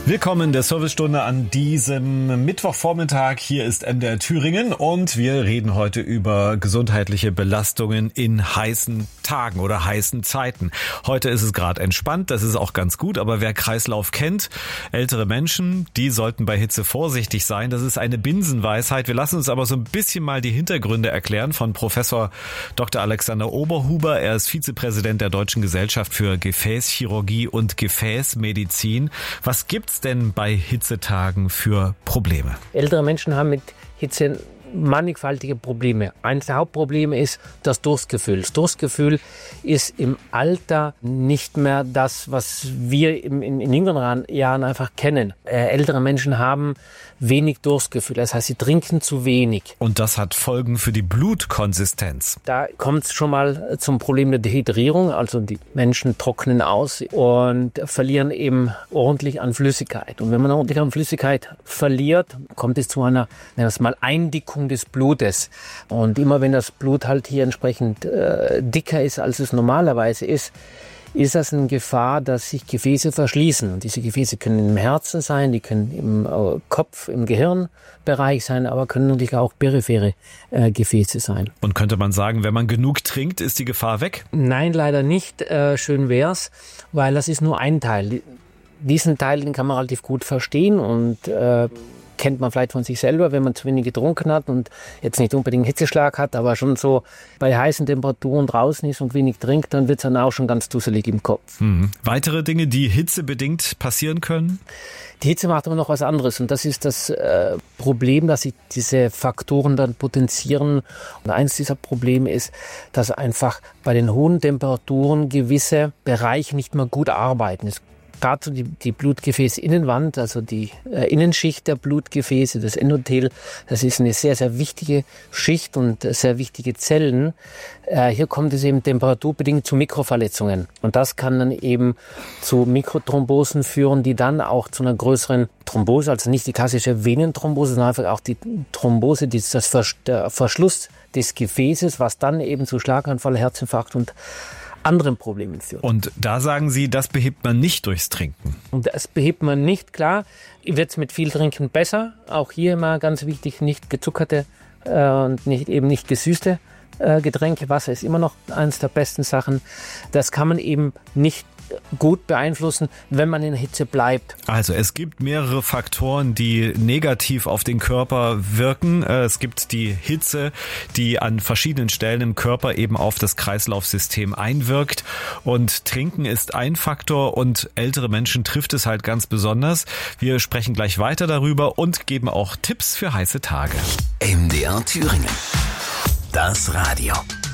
Willkommen in der Servicestunde an diesem Mittwochvormittag. Hier ist MDR Thüringen und wir reden heute über gesundheitliche Belastungen in heißen Tagen oder heißen Zeiten. Heute ist es gerade entspannt, das ist auch ganz gut, aber wer Kreislauf kennt, ältere Menschen, die sollten bei Hitze vorsichtig sein. Das ist eine Binsenweisheit. Wir lassen uns aber so ein bisschen mal die Hintergründe erklären von Professor Dr. Alexander Oberhuber. Er ist Vizepräsident der Deutschen Gesellschaft für Gefäßchirurgie und Gefäßmedizin. Was gibt's denn bei Hitzetagen für Probleme? Ältere Menschen haben mit Hitze mannigfaltige Probleme. Eines der Hauptprobleme ist das Durstgefühl. Das Durstgefühl ist im Alter nicht mehr das, was wir in jüngeren Jahren einfach kennen. Ältere Menschen haben wenig Durstgefühl, das heißt, sie trinken zu wenig. Und das hat Folgen für die Blutkonsistenz. Da kommt es schon mal zum Problem der Dehydrierung, also die Menschen trocknen aus und verlieren eben ordentlich an Flüssigkeit. Und wenn man ordentlich an Flüssigkeit verliert, kommt es zu einer, nennen wir es mal, Eindickung des Blutes. Und immer wenn das Blut halt hier entsprechend dicker ist, als es normalerweise ist das eine Gefahr, dass sich Gefäße verschließen. Und diese Gefäße können im Herzen sein, die können im Kopf, im Gehirnbereich sein, aber können natürlich auch periphere Gefäße sein. Und könnte man sagen, wenn man genug trinkt, ist die Gefahr weg? Nein, leider nicht. Schön wär's, weil das ist nur ein Teil. Diesen Teil, den kann man relativ gut verstehen und kennt man vielleicht von sich selber, wenn man zu wenig getrunken hat und jetzt nicht unbedingt einen Hitzeschlag hat, aber schon so bei heißen Temperaturen draußen ist und wenig trinkt, dann wird es dann auch schon ganz dusselig im Kopf. Weitere Dinge, die hitzebedingt passieren können? Die Hitze macht aber noch was anderes und das ist das Problem, dass sich diese Faktoren dann potenzieren. Und eins dieser Probleme ist, dass einfach bei den hohen Temperaturen gewisse Bereiche nicht mehr gut arbeiten. Gerade so die Blutgefäßinnenwand, also die Innenschicht der Blutgefäße, das Endothel, das ist eine sehr, sehr wichtige Schicht und sehr wichtige Zellen. Hier kommt es eben temperaturbedingt zu Mikroverletzungen. Und das kann dann eben zu Mikrothrombosen führen, die dann auch zu einer größeren Thrombose, also nicht die klassische Venenthrombose, sondern einfach auch die Thrombose, der Verschluss des Gefäßes, was dann eben zu Schlaganfall, Herzinfarkt und anderen Problemen führt. Und da sagen Sie, das behebt man nicht durchs Trinken? Und das behebt man nicht, klar. Wird es mit viel Trinken besser. Auch hier immer ganz wichtig, nicht gezuckerte und nicht gesüßte Getränke. Wasser ist immer noch eines der besten Sachen. Das kann man eben nicht gut beeinflussen, wenn man in der Hitze bleibt. Also es gibt mehrere Faktoren, die negativ auf den Körper wirken. Es gibt die Hitze, die an verschiedenen Stellen im Körper eben auf das Kreislaufsystem einwirkt. Und Trinken ist ein Faktor und ältere Menschen trifft es halt ganz besonders. Wir sprechen gleich weiter darüber und geben auch Tipps für heiße Tage. MDR Thüringen. Das Radio.